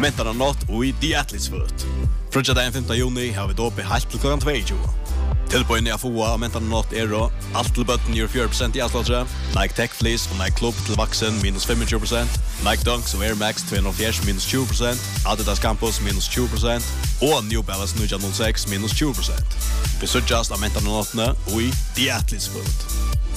Mentarna nått og i The Athletes Foot. Frutja den 5. juni har vi dåpe helt til klokken 22. Tilbøyene jeg får av Mentarna nått og alt til bøtten gjør 4% i avslagsre. Nike Tech Fleece og Nike Club til vaksen minus 25%. Nike Dunks og Air Max 240 minus 20%. Adidas Campus minus 20%. Og New Balance 906 minus 20%. Vi sørgjast av Mentarna nåttene og i The Athletes Foot.